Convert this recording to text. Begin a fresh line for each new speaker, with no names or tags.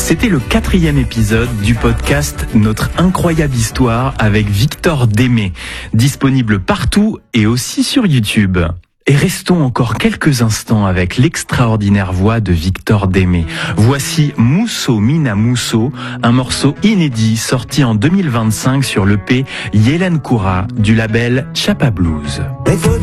C'était le 4e épisode du podcast Notre incroyable histoire avec Victor Démé, disponible partout et aussi sur YouTube. Et restons encore quelques instants avec l'extraordinaire voix de Victor Démé. Voici Mousso Mina Mousso, un morceau inédit sorti en 2025 sur l'EP Yelen Koura du label Chapa Blues.